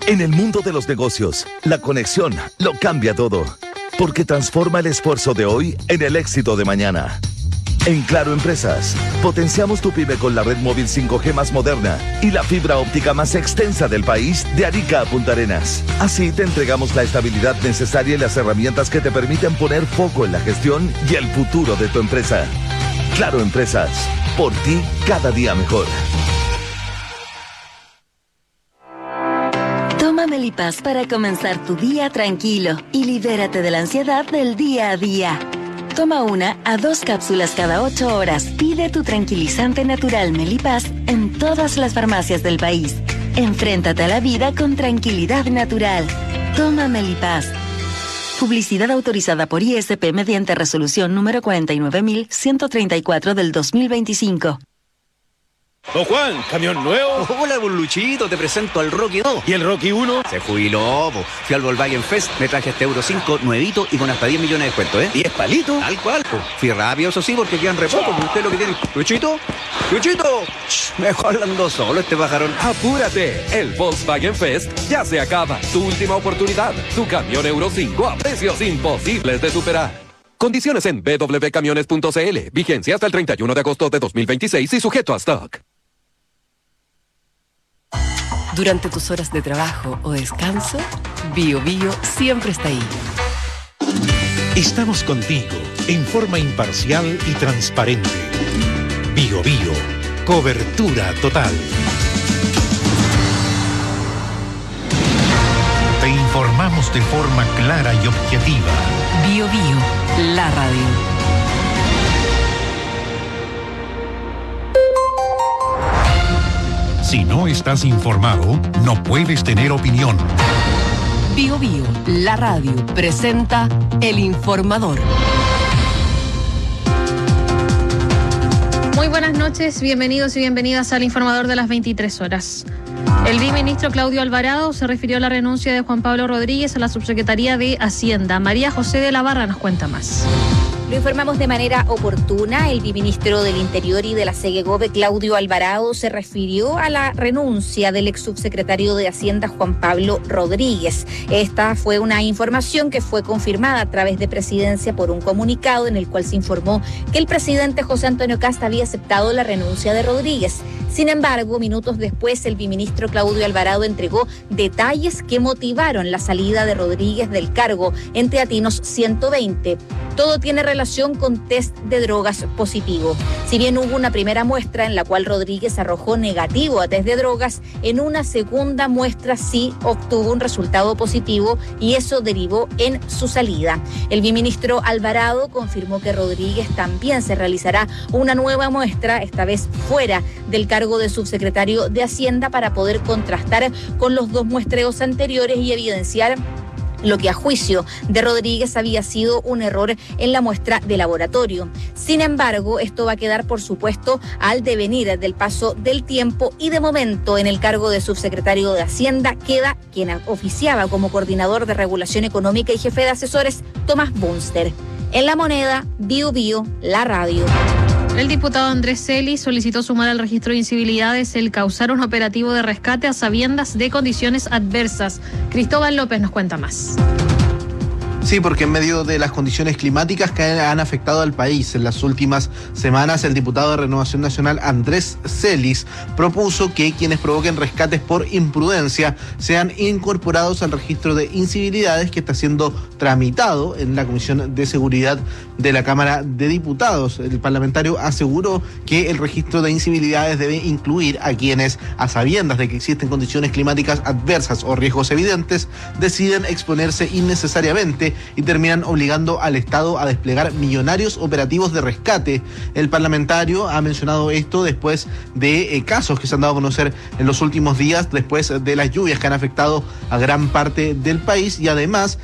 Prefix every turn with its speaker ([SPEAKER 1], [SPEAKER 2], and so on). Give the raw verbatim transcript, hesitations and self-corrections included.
[SPEAKER 1] En el mundo de los negocios, la conexión lo cambia todo, porque transforma el esfuerzo de hoy en el éxito de mañana. En Claro Empresas, potenciamos tu pyme con la red móvil cinco G más moderna y la fibra óptica más extensa del país, de Arica a Punta Arenas. Así te entregamos la estabilidad necesaria y las herramientas que te permiten poner foco en la gestión y el futuro de tu empresa. Claro Empresas, por ti cada día mejor.
[SPEAKER 2] Toma Melipaz para comenzar tu día tranquilo y libérate de la ansiedad del día a día. Toma una a dos cápsulas cada ocho horas. Pide tu tranquilizante natural Melipaz en todas las farmacias del país. Enfréntate a la vida con tranquilidad natural. Toma Melipaz. Publicidad autorizada por I S P mediante resolución número cuarenta y nueve mil ciento treinta y cuatro del dos mil veinticinco.
[SPEAKER 3] Don Juan, ¿camión nuevo?
[SPEAKER 4] Hola, don Luchito, te presento al Rocky dos.
[SPEAKER 3] ¿Y el Rocky uno?
[SPEAKER 4] Se jubiló, po. Fui al Volkswagen Fest, me traje este Euro cinco nuevito y con hasta diez millones de descuento, ¿eh?
[SPEAKER 3] ¿diez palitos?
[SPEAKER 4] Tal cual, po. Fui rápido, eso sí, porque quedan re poco. ¿Usted lo que tiene? ¿Luchito? ¿Luchito? Shh, mejor hablando solo este pajarón.
[SPEAKER 5] ¡Apúrate! El Volkswagen Fest ya se acaba. Tu última oportunidad. Tu camión Euro cinco a precios imposibles de superar. Condiciones en b w camiones punto c l. Vigencia hasta el treinta y uno de agosto de dos mil veintiséis y sujeto a stock.
[SPEAKER 6] Durante tus horas de trabajo o descanso, Bio Bio siempre está ahí.
[SPEAKER 7] Estamos contigo en forma imparcial y transparente. Bio Bio, cobertura total. Te informamos de forma clara y objetiva.
[SPEAKER 6] Bio Bio, la radio.
[SPEAKER 7] Si no estás informado, no puedes tener opinión.
[SPEAKER 6] Bio Bio, la radio, presenta El Informador.
[SPEAKER 8] Muy buenas noches, bienvenidos y bienvenidas al Informador de las veintitrés horas. El viceministro Claudio Alvarado se refirió a la renuncia de Juan Pablo Rodríguez a la subsecretaría de Hacienda. María José de la Barra nos cuenta más.
[SPEAKER 9] Lo informamos de manera oportuna. El viceministro del Interior y de la SEGEGOVE, Claudio Alvarado, se refirió a la renuncia del ex subsecretario de Hacienda, Juan Pablo Rodríguez. Esta fue una información que fue confirmada a través de Presidencia por un comunicado en el cual se informó que el presidente José Antonio Kast había aceptado la renuncia de Rodríguez. Sin embargo, minutos después, el viceministro Claudio Alvarado entregó detalles que motivaron la salida de Rodríguez del cargo en Teatinos ciento veinte. Todo tiene relación con test de drogas positivo. Si bien hubo una primera muestra en la cual Rodríguez arrojó negativo a test de drogas, en una segunda muestra sí obtuvo un resultado positivo y eso derivó en su salida. El viceministro Alvarado confirmó que Rodríguez también se realizará una nueva muestra, esta vez fuera del cargo de subsecretario de Hacienda, para poder contrastar con los dos muestreos anteriores y evidenciar lo que a juicio de Rodríguez había sido un error en la muestra de laboratorio. Sin embargo, esto va a quedar, por supuesto, al devenir del paso del tiempo y de momento en el cargo de subsecretario de Hacienda queda quien oficiaba como coordinador de regulación económica y jefe de asesores, Tomás Bunster. En La Moneda, Bio Bio, la radio.
[SPEAKER 8] El diputado Andrés Celis solicitó sumar al registro de incivilidades el causar un operativo de rescate a sabiendas de condiciones adversas. Cristóbal López nos cuenta más.
[SPEAKER 10] Sí, porque en medio de las condiciones climáticas que han afectado al país en las últimas semanas, el diputado de Renovación Nacional, Andrés Celis, propuso que quienes provoquen rescates por imprudencia sean incorporados al registro de incivilidades que está siendo tramitado en la Comisión de Seguridad de la Cámara de Diputados. El parlamentario aseguró que el registro de incivilidades debe incluir a quienes, a sabiendas de que existen condiciones climáticas adversas o riesgos evidentes, deciden exponerse innecesariamente y terminan obligando al Estado a desplegar millonarios operativos de rescate. El parlamentario ha mencionado esto después de eh, casos que se han dado a conocer en los últimos días, después de las lluvias que han afectado a gran parte del país, y además